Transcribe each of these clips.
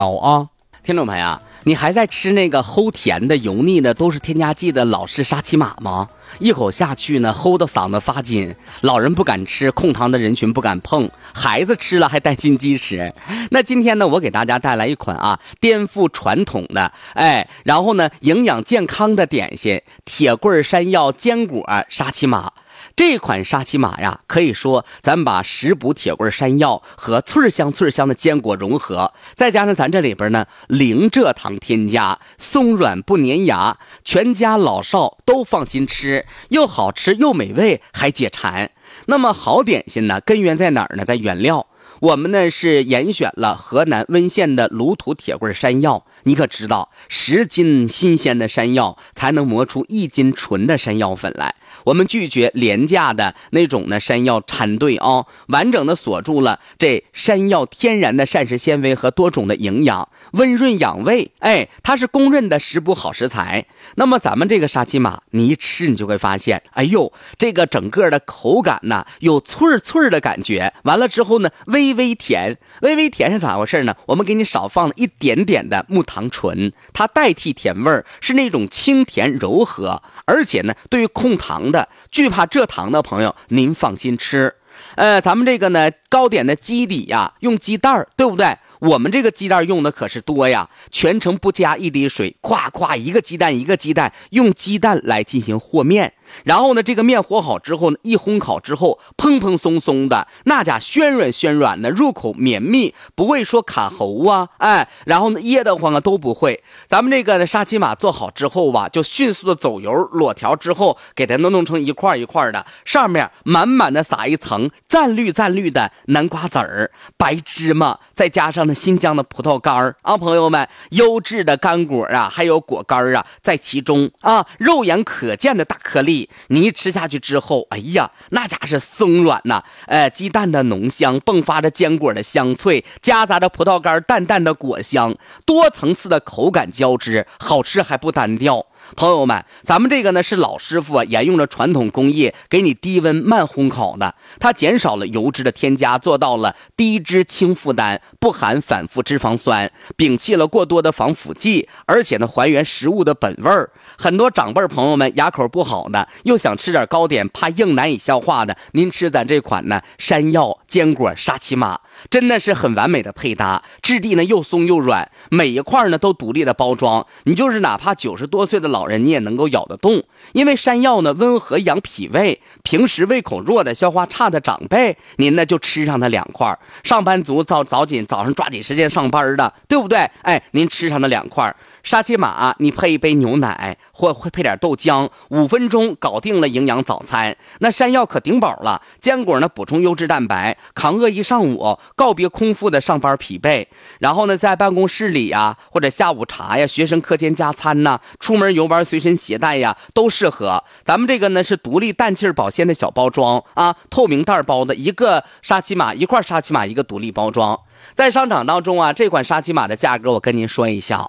啊，听众朋友，你还在吃那个齁甜的油腻的都是添加剂的老式沙琪玛吗？一口下去呢，齁的嗓子发紧，老人不敢吃，控糖的人群不敢碰，孩子吃了还担心积食。那今天呢，我给大家带来一款颠覆传统的然后呢营养健康的点心——铁棍山药坚果沙琪玛。这款沙琪玛呀，可以说咱们把食补铁棍山药和脆香的坚果融合，再加上咱这里边呢零蔗糖添加，松软不粘牙，全家老少都放心吃，又好吃又美味，还解馋。那么好点心呢，根源在哪儿呢？在原料。我们呢是严选了河南温县的鲁土铁棍山药，你可知道10斤新鲜的山药才能磨出1斤纯的山药粉来。我们拒绝廉价的那种呢山药掺兑完整的锁住了这山药天然的膳食纤维和多种的营养，温润养胃，它是公认的食补好食材。那么咱们这个沙琪玛，你一吃你就会发现，哎呦，这个整个的口感呢有脆的感觉，完了之后呢微微甜是咋回事呢？我们给你少放了一点点的木糖醇，它代替甜味儿，是那种清甜柔和，而且呢对于控糖的惧怕蔗糖的朋友，您放心吃。咱们这个呢糕点的基底呀，用鸡蛋，对不对？我们这个鸡蛋用的可是多呀，全程不加一滴水，咵一个鸡蛋用鸡蛋来进行和面。然后呢，这个面和好之后呢，一烘烤之后，蓬松的，那家暄软的，入口绵密，不会说卡喉然后呢噎得慌都不会。咱们这个沙琪玛做好之后就迅速的走油裸条之后，给它弄成一块的，上面满满的撒一层赞绿的南瓜籽儿、白芝麻，再加上呢新疆的葡萄干朋友们，优质的干果还有果干在其中肉眼可见的大颗粒。你一吃下去之后，哎呀，那家是松软鸡蛋的浓香，迸发着坚果的香脆，夹杂着葡萄干淡淡的果香，多层次的口感交织，好吃还不单调。朋友们，咱们这个呢是老师傅沿用了传统工艺，给你低温慢烘烤的，它减少了油脂的添加，做到了低脂轻负担，不含反复脂肪酸，摒弃了过多的防腐剂，而且呢还原食物的本味儿。很多长辈朋友们牙口不好的，又想吃点糕点，怕硬难以消化的，您吃咱这款呢山药坚果沙琪玛，真的是很完美的配搭，质地呢又松又软，每一块呢都独立的包装，你就是哪怕90多岁的老人你也能够咬得动。因为山药呢温和养脾胃，平时胃口弱的消化差的长辈，您呢就吃上它2块，上班族早上抓紧时间上班的，对不对？您吃上它2块沙琪玛，你配一杯牛奶或会配点豆浆，5分钟搞定了营养早餐。那山药可顶饱了，坚果呢补充优质蛋白，扛饿一上午，告别空腹的上班疲惫。然后呢在办公室里或者下午茶学生课间加餐出门游玩随身携带都适合。咱们这个呢是独立氮气保鲜的小包装透明袋包的，一块沙琪玛一个独立包装。在商场当中这款沙琪玛的价格我跟您说一下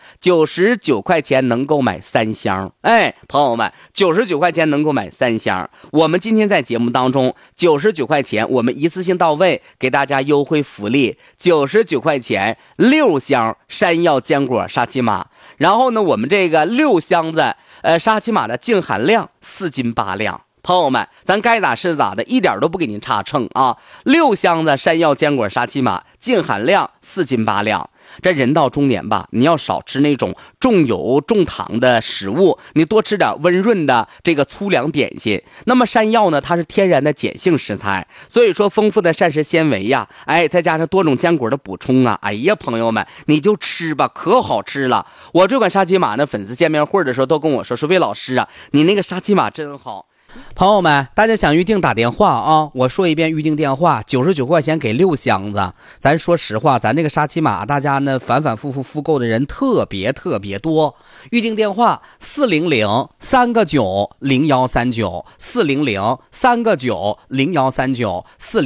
99块钱能够买3箱。朋友们，99块钱能够买3箱。我们今天在节目当中99块钱，我们一次性到位，给大家优惠福利，99块钱6箱山药坚果沙琪玛。然后呢，我们这个6箱子沙琪玛的净含量4斤8两。朋友们，咱该咋是咋的，一点都不给您差秤6箱子山药坚果沙琪玛，净含量4斤8两。这人到中年吧，你要少吃那种重油重糖的食物，你多吃点温润的这个粗粮点心。那么山药呢，它是天然的碱性食材，所以说丰富的膳食纤维再加上多种坚果的补充哎呀，朋友们，你就吃吧，可好吃了。我这款沙琪玛呢，粉丝见面会的时候都跟我说魏老师你那个沙琪玛真好。朋友们，大家想预定打电话我说一遍预定电话，99块钱给6箱子。咱说实话，咱这个沙琪玛大家呢反复复购的人特别多。预定电话400-3个9-0139 400-3个9-0139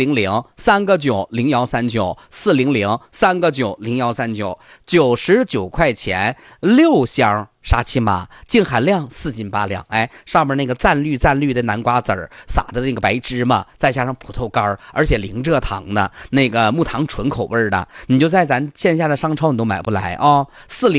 400-3个9-0139 400-3个9-0139 99块钱6箱沙琪玛，净含量4斤8两。哎，上面那个赞绿的南瓜籽儿，撒的那个白芝麻，再加上葡萄干，而且零蔗糖的那个木糖醇口味的，你就在咱线下的商超你都买不来啊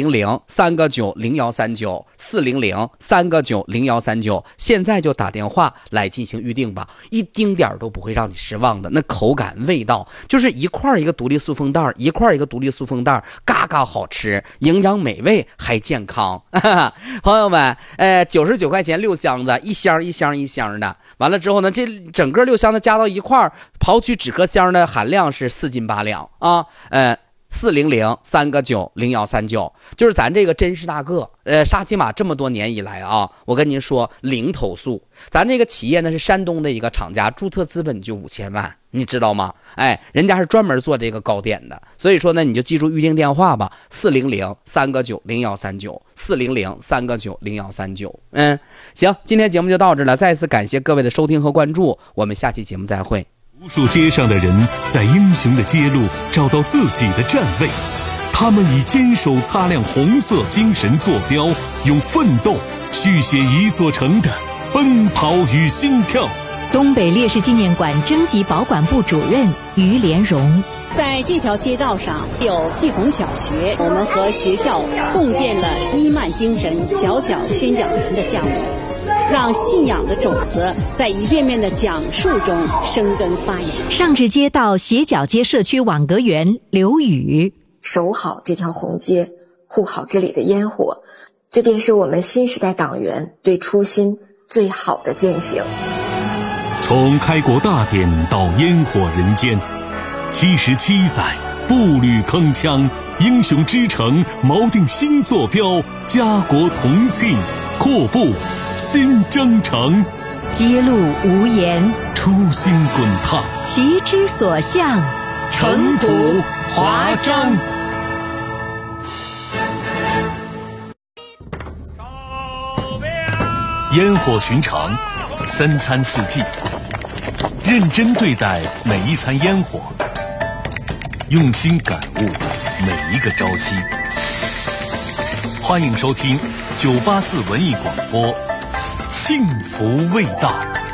！400-3个9-0139，400-3个9-0139，现在就打电话来进行预定吧，一丁点都不会让你失望的。那口感味道就是一块一个独立塑封袋，一块一个独立塑封袋，嘎嘎好吃，营养美味还健康。朋友们，99块钱6箱子，一箱的。完了之后呢，这整个6箱子加到一块，刨去纸壳箱的含量是4斤8两啊。400-3个9-0139，就是咱这个真是大个。沙琪玛这么多年以来啊，我跟您说零投诉。咱这个企业呢是山东的一个厂家，注册资本就5000万，你知道吗？哎，人家是专门做这个糕点的，所以说呢，你就记住预定电话吧，400-3个9-0139，400-3个9-0139。行，今天节目就到这了，再次感谢各位的收听和关注，我们下期节目再会。 无数街上的人在英雄的街路找到自己的站位，他们以坚守擦亮红色精神坐标，用奋斗续写一座城的奔跑与心跳。 东北烈士纪念馆征集保管部主任于连荣， 在这条街道上有季红小学，我们和学校共建了伊曼精神小小宣讲员的项目，让信仰的种子在一遍遍的讲述中生根发芽。 上至街道斜角街社区网格员刘宇， 守好这条红街，护好这里的烟火，这便是我们新时代党员对初心最好的践行。 从开国大典到烟火人间，77载步履铿锵，英雄之城锚定新坐标，家国同庆，阔步新征程。 揭露无言， 初心滚烫， 旗之所向， 尘土华章。烟火寻常，3餐4季，认真对待每一餐烟火，用心感悟每一个朝夕。欢迎收听984文艺广播，幸福味道。